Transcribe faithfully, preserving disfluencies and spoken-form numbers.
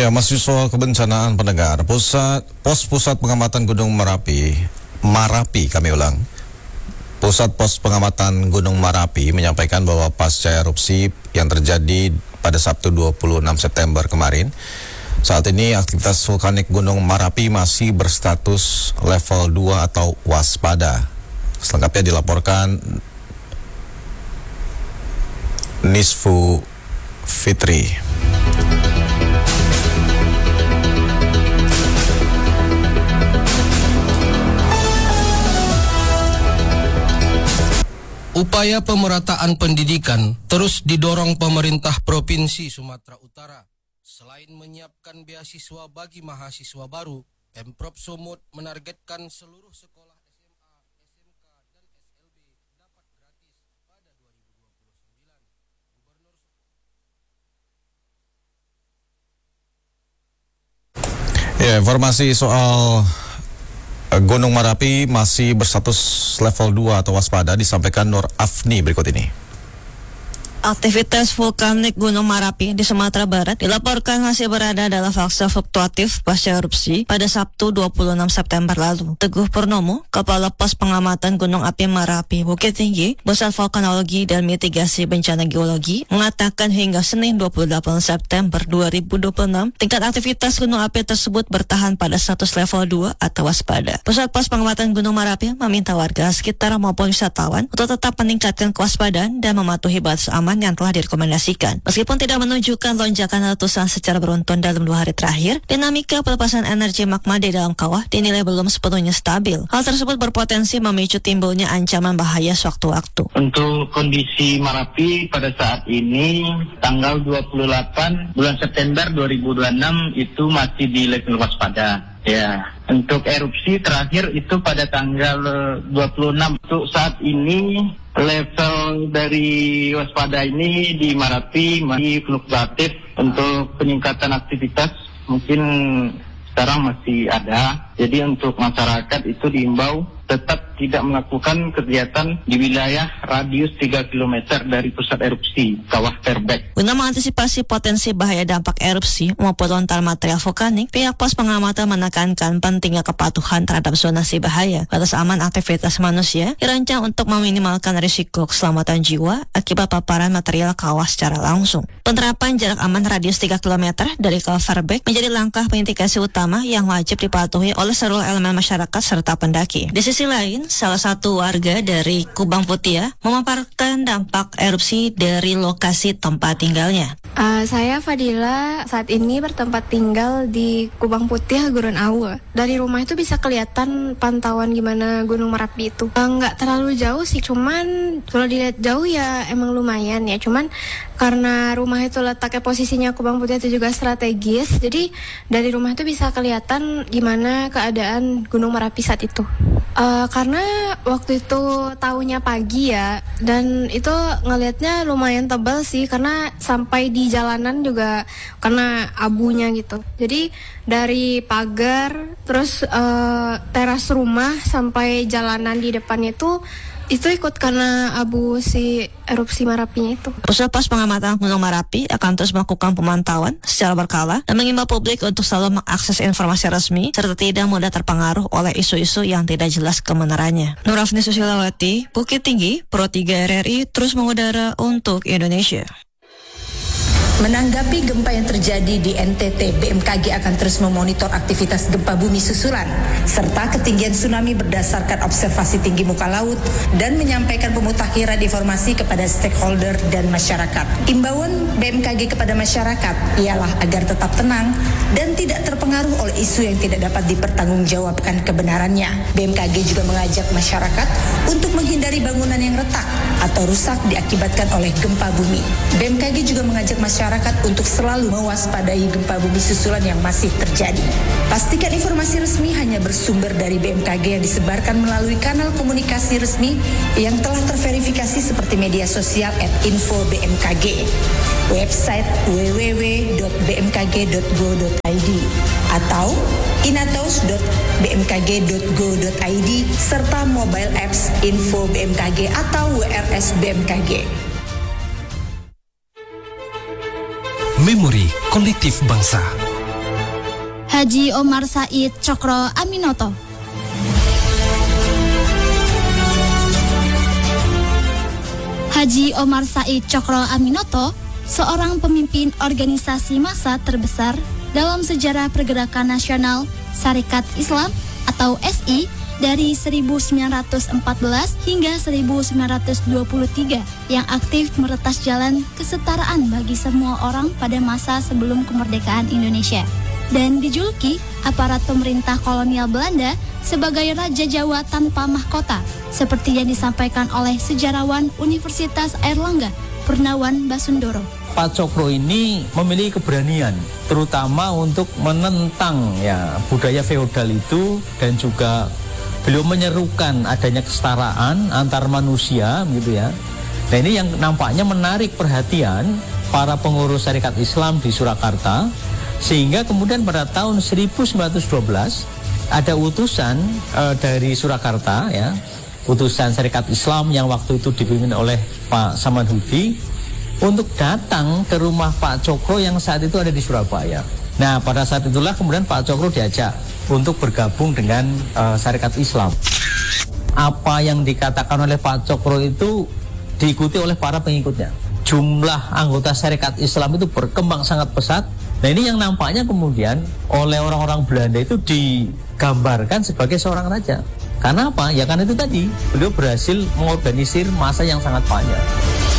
Ya, masih soal kebencanaan pendengar. Pusat Pos Pusat Pengamatan Gunung Merapi, Marapi kami ulang. Pusat Pos Pengamatan Gunung Merapi menyampaikan bahwa pasca erupsi yang terjadi pada Sabtu dua puluh enam September kemarin, saat ini aktivitas vulkanik Gunung Merapi masih berstatus level dua atau waspada. Selengkapnya dilaporkan Nisfu Fitri. Upaya pemerataan pendidikan terus didorong pemerintah Provinsi Sumatera Utara. Selain menyiapkan beasiswa bagi mahasiswa baru, Pemprov Sumut menargetkan seluruh sekolah S M A, S M K, dan S L B dapat gratis pada dua ribu dua puluh sembilan. Gubernur Ya, informasi soal Gunung Merapi masih berstatus level dua atau waspada disampaikan Nur Afni berikut ini. Aktivitas vulkanik Gunung Merapi di Sumatera Barat dilaporkan masih berada dalam fase fluktuatif pasca erupsi pada Sabtu dua puluh enam September lalu. Teguh Purnomo, Kepala Pos Pengamatan Gunung Api Merapi Bukit Tinggi, Pusat Vulkanologi dan Mitigasi Bencana Geologi, mengatakan hingga Senin dua puluh delapan September dua ribu dua puluh enam, tingkat aktivitas gunung api tersebut bertahan pada status level dua atau waspada. Pusat Pos Pengamatan Gunung Merapi meminta warga sekitar maupun wisatawan untuk tetap meningkatkan kewaspadaan dan mematuhi batas aman yang telah direkomendasikan. Meskipun tidak menunjukkan lonjakan letusan secara beruntun dalam dua hari terakhir, dinamika pelepasan energi magma di dalam kawah dinilai belum sepenuhnya stabil. Hal tersebut berpotensi memicu timbulnya ancaman bahaya sewaktu-waktu. Untuk kondisi Merapi pada saat ini, tanggal dua puluh delapan bulan September dua ribu dua puluh enam itu masih di level waspada. Ya, untuk erupsi terakhir itu pada tanggal dua puluh enam. Untuk saat ini level dari waspada ini di Merapi masih fluktuatif. Untuk peningkatan aktivitas mungkin sekarang masih ada. Jadi untuk masyarakat itu diimbau tetap tidak melakukan kegiatan di wilayah radius tiga kilometer dari pusat erupsi Kawah Terbek. Guna mengantisipasi potensi bahaya dampak erupsi maupun lontaran material vulkanik, pihak pos pengamatan menekankan pentingnya kepatuhan terhadap zonasi bahaya. Batas aman aktivitas manusia dirancang untuk meminimalkan risiko keselamatan jiwa akibat paparan material kawah secara langsung. Penerapan jarak aman radius tiga kilometer dari Kawah Terbek menjadi langkah mitigasi utama yang wajib dipatuhi oleh seluruh elemen masyarakat serta pendaki. Di sisi lain, salah satu warga dari Kubang Putih memaparkan dampak erupsi dari lokasi tempat tinggalnya. Uh, saya Fadila, saat ini bertempat tinggal di Kubang Putih, Gurun Awu. Dari rumah itu bisa kelihatan pantauan gimana Gunung Merapi itu. Uh, nggak terlalu jauh sih, cuman kalau dilihat jauh ya emang lumayan ya. Cuman karena rumah itu letaknya posisinya Kubang Putih itu juga strategis, jadi dari rumah itu bisa kelihatan gimana keadaan Gunung Merapi saat itu. Uh, karena waktu itu tahunya pagi ya, dan itu ngelihatnya lumayan tebal sih, karena sampai di jalanan juga karena abunya gitu. Jadi dari pagar, terus uh, teras rumah sampai jalanan di depan itu itu ikut karena abu si erupsi Merapinya itu. Pusat Pos Pengamatan Gunung Merapi akan terus melakukan pemantauan secara berkala dan mengimbau publik untuk selalu mengakses informasi resmi serta tidak mudah terpengaruh oleh isu-isu yang tidak jelas kebenarannya. Nur Afni Susilawati, Bukit Tinggi, Pro tiga R R I terus mengudara untuk Indonesia. Menanggapi gempa yang terjadi di N T T, B M K G akan terus memonitor aktivitas gempa bumi susulan serta ketinggian tsunami berdasarkan observasi tinggi muka laut dan menyampaikan pemutakhiran informasi kepada stakeholder dan masyarakat. Imbauan B M K G kepada masyarakat ialah agar tetap tenang dan tidak terpengaruh oleh isu yang tidak dapat dipertanggungjawabkan kebenarannya. B M K G juga mengajak masyarakat untuk menghindari bangunan yang retak atau rusak diakibatkan oleh gempa bumi. B M K G juga mengajak masyarakat masyarakat untuk selalu mewaspadai gempa bumi susulan yang masih terjadi. Pastikan informasi resmi hanya bersumber dari B M K G yang disebarkan melalui kanal komunikasi resmi yang telah terverifikasi seperti media sosial at info B M K G, website w w w dot b m k g dot go dot i d atau inatos dot b m k g dot go dot i d serta mobile apps info B M K G atau W R S B M K G. Memori Kolektif Bangsa. Haji Omar Said Cokro Aminoto. Haji Omar Said Cokro Aminoto, seorang pemimpin organisasi massa terbesar dalam sejarah pergerakan nasional Sarekat Islam atau S I dari seribu sembilan ratus empat belas hingga seribu sembilan ratus dua puluh tiga yang aktif meretas jalan kesetaraan bagi semua orang pada masa sebelum kemerdekaan Indonesia, dan dijuluki aparat pemerintah kolonial Belanda sebagai Raja Jawa tanpa mahkota, seperti yang disampaikan oleh sejarawan Universitas Airlangga Purnawan Basundoro. Pak Cokro ini memiliki keberanian, terutama untuk menentang ya budaya feodal itu, dan juga beliau menyerukan adanya kesetaraan antar manusia, gitu ya. Nah, ini yang nampaknya menarik perhatian para pengurus Sarekat Islam di Surakarta, sehingga kemudian pada tahun seribu sembilan ratus dua belas ada utusan uh, dari Surakarta, ya, utusan Sarekat Islam yang waktu itu dipimpin oleh Pak Samanhudi, untuk datang ke rumah Pak Cokro yang saat itu ada di Surabaya. Nah, pada saat itulah kemudian Pak Cokro diajak untuk bergabung dengan uh, Sarekat Islam. Apa yang dikatakan oleh Pak Cokro itu diikuti oleh para pengikutnya. Jumlah anggota Sarekat Islam itu berkembang sangat pesat. Nah, ini yang nampaknya kemudian oleh orang-orang Belanda itu digambarkan sebagai seorang raja. Karena apa? Ya karena itu tadi, beliau berhasil mengorganisir massa yang sangat banyak.